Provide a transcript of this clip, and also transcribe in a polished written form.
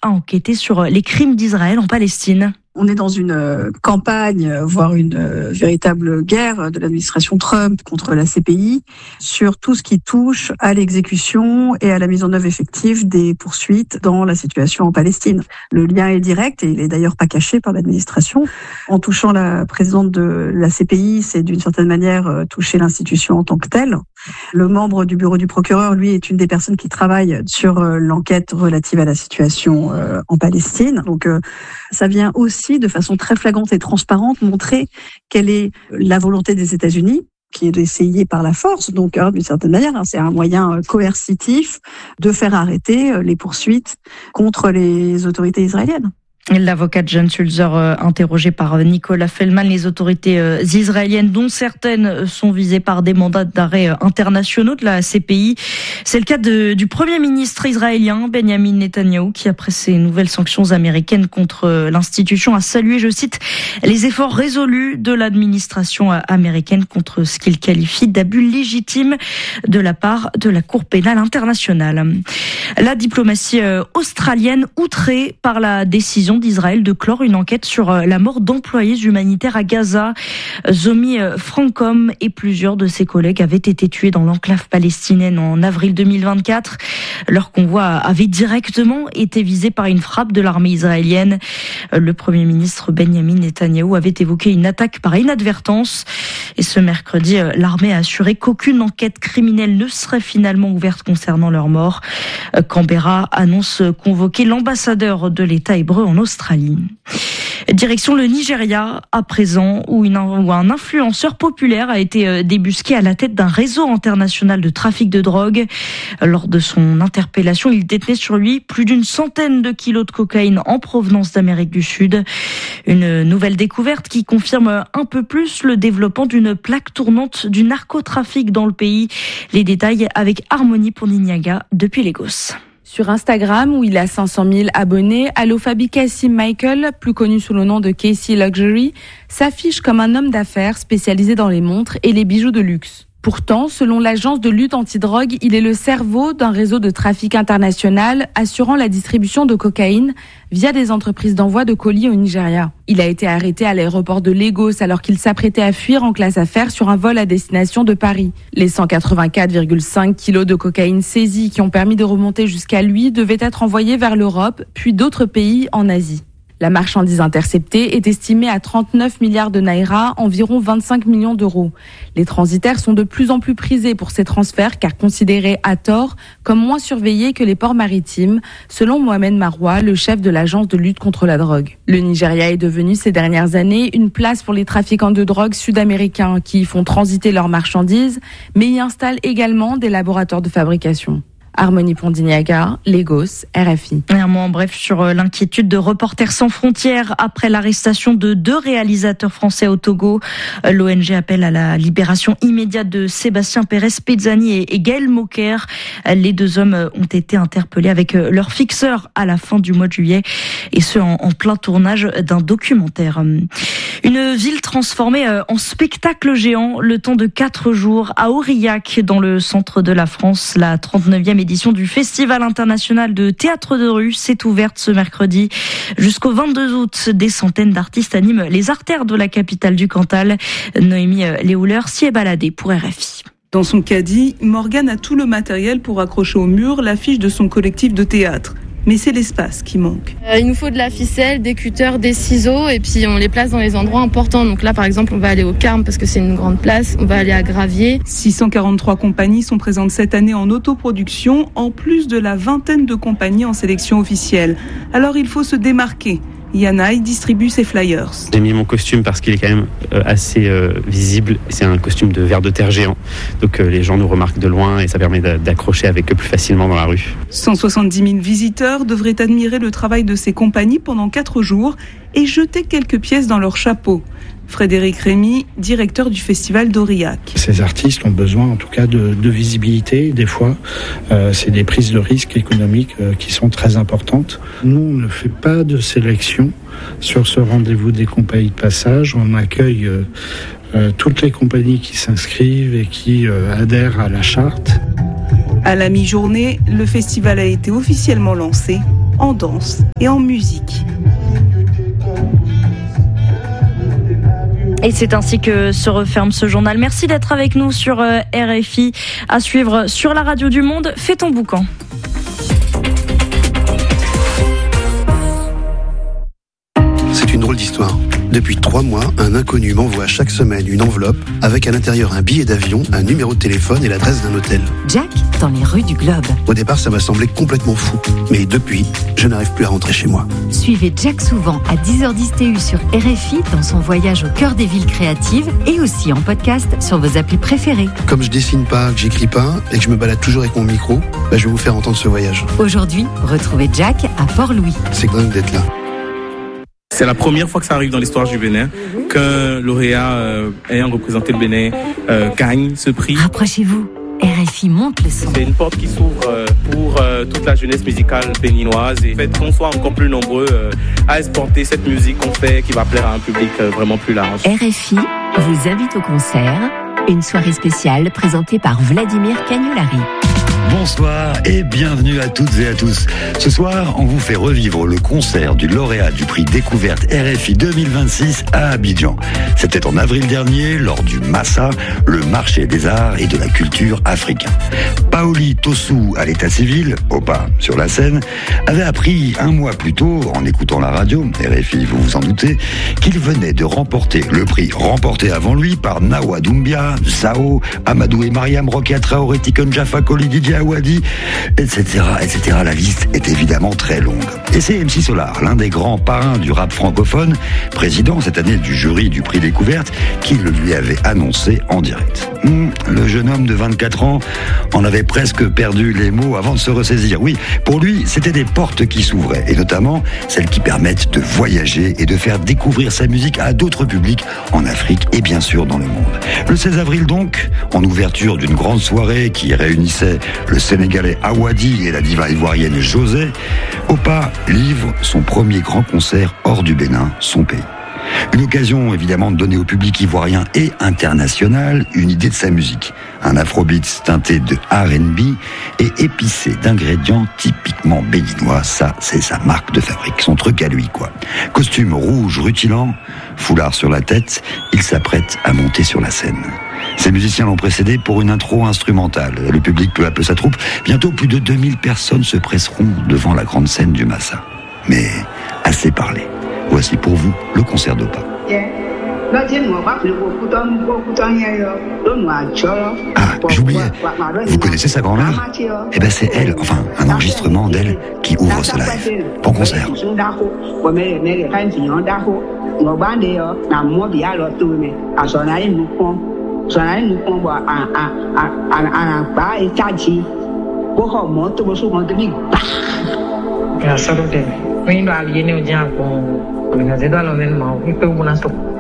a enquêté sur les crimes d'Israël en Palestine. On est dans une campagne, voire une véritable guerre de l'administration Trump contre la CPI sur tout ce qui touche à l'exécution et à la mise en œuvre effective des poursuites dans la situation en Palestine. Le lien est direct et il est d'ailleurs pas caché par l'administration. En touchant la présidente de la CPI, c'est d'une certaine manière toucher l'institution en tant que telle. Le membre du bureau du procureur, lui, est une des personnes qui travaille sur l'enquête relative à la situation en Palestine. Donc ça vient aussi de façon très flagrante et transparente montrer quelle est la volonté des États-Unis, qui est d'essayer par la force, donc d'une certaine manière, c'est un moyen coercitif de faire arrêter les poursuites contre les autorités israéliennes. L'avocate Jane Sulzer, interrogée par Nicolas Feldman, les autorités israéliennes, dont certaines sont visées par des mandats d'arrêt internationaux de la CPI. C'est le cas du Premier ministre israélien, Benjamin Netanyahou, qui, après ces nouvelles sanctions américaines contre l'institution, a salué, je cite, les efforts résolus de l'administration américaine contre ce qu'il qualifie d'abus légitimes de la part de la Cour pénale internationale. La diplomatie australienne, outrée par la décision d'Israël de clore une enquête sur la mort d'employés humanitaires à Gaza. Zomi Francom et plusieurs de ses collègues avaient été tués dans l'enclave palestinienne en avril 2024. Leur convoi avait directement été visé par une frappe de l'armée israélienne. Le Premier ministre Benjamin Netanyahou avait évoqué une attaque par inadvertance. Et ce mercredi, l'armée a assuré qu'aucune enquête criminelle ne serait finalement ouverte concernant leur mort. Canberra annonce convoquer l'ambassadeur de l'État hébreu en Australie. Direction le Nigeria, à présent, où un influenceur populaire a été débusqué à la tête d'un réseau international de trafic de drogue. Lors de son interpellation, il détenait sur lui plus d'une centaine de kilos de cocaïne en provenance d'Amérique du Sud. Une nouvelle découverte qui confirme un peu plus le développement d'une plaque tournante du narcotrafic dans le pays. Les détails avec Harmonie Pondiniaga depuis Lagos. Sur Instagram, où il a 500 000 abonnés, Alofabi Kassim Michael, plus connu sous le nom de Casey Luxury, s'affiche comme un homme d'affaires spécialisé dans les montres et les bijoux de luxe. Pourtant, selon l'agence de lutte antidrogue, il est le cerveau d'un réseau de trafic international assurant la distribution de cocaïne via des entreprises d'envoi de colis au Nigeria. Il a été arrêté à l'aéroport de Lagos alors qu'il s'apprêtait à fuir en classe affaires sur un vol à destination de Paris. Les 184,5 kilos de cocaïne saisis qui ont permis de remonter jusqu'à lui devaient être envoyés vers l'Europe, puis d'autres pays en Asie. La marchandise interceptée est estimée à 39 milliards de naira, environ 25 millions d'euros. Les transitaires sont de plus en plus prisés pour ces transferts car considérés à tort comme moins surveillés que les ports maritimes, selon Mohamed Maroua, le chef de l'agence de lutte contre la drogue. Le Nigeria est devenu ces dernières années une place pour les trafiquants de drogue sud-américains qui y font transiter leurs marchandises, mais y installent également des laboratoires de fabrication. Harmonie Pondiniaga, Lagos, RFI. Un mot en bref sur l'inquiétude de Reporters sans frontières après l'arrestation de 2 réalisateurs français au Togo. L'ONG appelle à la libération immédiate de Sébastien Pérez-Pezzani et Gaël Moquer. Les 2 hommes ont été interpellés avec leur fixeur à la fin du mois de juillet, et ce en plein tournage d'un documentaire. Une ville transformée en spectacle géant le temps de 4 jours à Aurillac, dans le centre de la France. La 39e édition du Festival international de théâtre de rue s'est ouverte ce mercredi. Jusqu'au 22 août, des centaines d'artistes animent les artères de la capitale du Cantal. Noémie Léhouler s'y est baladée pour RFI. Dans son caddie, Morgane a tout le matériel pour accrocher au mur l'affiche de son collectif de théâtre. Mais c'est l'espace qui manque. Il nous faut de la ficelle, des cutters, des ciseaux, et puis on les place dans les endroits importants. Donc là, par exemple, on va aller au Carme parce que c'est une grande place. On va aller à Gravier. 643 compagnies sont présentes cette année en autoproduction, en plus de la vingtaine de compagnies en sélection officielle. Alors il faut se démarquer. Yanaï distribue ses flyers. J'ai mis mon costume parce qu'il est quand même assez visible. C'est un costume de ver de terre géant. Donc les gens nous remarquent de loin et ça permet d'accrocher avec eux plus facilement dans la rue. 170 000 visiteurs devraient admirer le travail de ces compagnies pendant 4 jours et jeter quelques pièces dans leur chapeau. Frédéric Rémy, directeur du festival d'Aurillac. Ces artistes ont besoin en tout cas de visibilité. Des fois, c'est des prises de risques économiques qui sont très importantes. Nous, on ne fait pas de sélection sur ce rendez-vous des compagnies de passage. On accueille toutes les compagnies qui s'inscrivent et qui adhèrent à la charte. À la mi-journée, le festival a été officiellement lancé. en danse et en musique. Et c'est ainsi que se referme ce journal. Merci d'être avec nous sur RFI. À suivre sur la radio du Monde, Fais ton boucan. C'est une drôle d'histoire. Depuis 3 mois, un inconnu m'envoie chaque semaine une enveloppe avec à l'intérieur un billet d'avion, un numéro de téléphone et l'adresse d'un hôtel. Jack, dans les rues du Globe. Au départ, ça m'a semblé complètement fou. Mais depuis, je n'arrive plus à rentrer chez moi. Suivez Jack souvent à 10h10 TU sur RFI dans son voyage au cœur des villes créatives et aussi en podcast sur vos applis préférées. Comme je dessine pas, que j'écris pas et que je me balade toujours avec mon micro, je vais vous faire entendre ce voyage. Aujourd'hui, retrouvez Jack à Port-Louis. C'est dingue d'être là. C'est la première fois que ça arrive dans l'histoire du Bénin qu'un lauréat ayant représenté le Bénin gagne ce prix. Rapprochez-vous, RFI monte le son. C'est une porte qui s'ouvre pour toute la jeunesse musicale béninoise et fait qu'on soit encore plus nombreux à exporter cette musique qu'on fait qui va plaire à un public vraiment plus large. RFI vous invite au concert, une soirée spéciale présentée par Vladimir Cagnolari. Bonsoir et bienvenue à toutes et à tous. Ce soir, on vous fait revivre le concert du lauréat du prix Découverte RFI 2026 à Abidjan. C'était en avril dernier, lors du Massa, le marché des arts et de la culture africain. Paoli Tossou, à l'état civil, Opa sur la scène, avait appris un mois plus tôt, en écoutant la radio, RFI vous vous en doutez, qu'il venait de remporter le prix remporté avant lui par Nawa Doumbia, Sao, Amadou et Mariam, Rokia Traoré, Tikon Jaffa, Koli, Didier Awadi, etc., etc. La liste est évidemment très longue. Et c'est MC Solar, l'un des grands parrains du rap francophone, président cette année du jury du prix Découverte, qui le lui avait annoncé en direct. Le jeune homme de 24 ans en avait presque perdu les mots avant de se ressaisir. Oui, pour lui, c'était des portes qui s'ouvraient, et notamment celles qui permettent de voyager et de faire découvrir sa musique à d'autres publics en Afrique et bien sûr dans le monde. Le 16 avril donc, en ouverture d'une grande soirée qui réunissait le Sénégalais Awadi et la diva ivoirienne José, Opa livre son premier grand concert hors du Bénin, son pays. Une occasion évidemment de donner au public ivoirien et international une idée de sa musique. Un afrobeat teinté de R&B et épicé d'ingrédients typiquement béninois. Ça, c'est sa marque de fabrique, son truc à lui, quoi. Costume rouge rutilant, foulard sur la tête, il s'apprête à monter sur la scène. Ces musiciens l'ont précédé pour une intro instrumentale. Le public peu à peu s'attroupe. Bientôt, plus de 2000 personnes se presseront devant la grande scène du Massa. Mais assez parlé. Voici pour vous le concert d'Opa. Ah, j'oubliais. Vous connaissez sa grand-mère ? Eh ben c'est elle, enfin, un enregistrement d'elle qui ouvre ce live. Bon concert. Graças a Deus.